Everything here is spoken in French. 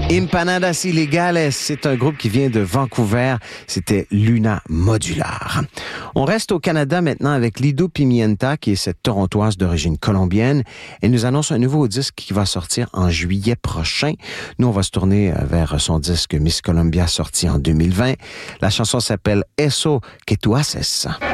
Empanadas Ilegales, c'est un groupe qui vient de Vancouver. C'était Luna Modular. On reste au Canada maintenant avec Lido Pimienta, qui est cette Torontoise d'origine colombienne. Elle nous annonce un nouveau disque qui va sortir en juillet prochain. Nous, on va se tourner vers son disque Miss Colombia, sorti en 2020. La chanson s'appelle Eso que tú haces.